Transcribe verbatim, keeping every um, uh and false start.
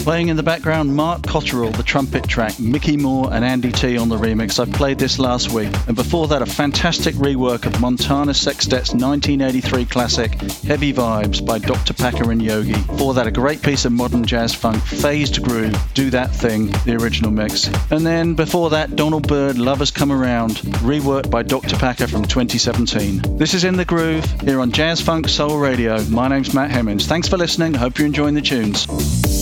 Playing in the background, Mark Cotterill, the trumpet track, Mickey Moore and Andy T on the remix. I played this last week. And before that, a fantastic rework of Montana Sextet's nineteen eighty-three classic, Heavy Vibes by Doctor Packer and Yogi. Before that, a great piece of modern jazz funk, Phased Groove, Do That Thing, the original mix. And then before that, Donald Byrd, Lovers Come Around, reworked by Doctor Packer from twenty seventeen. This is In the Groove, here on Jazz Funk Soul Radio. My name's Matt Hemmings. Thanks for listening. Hope you're enjoying the tunes.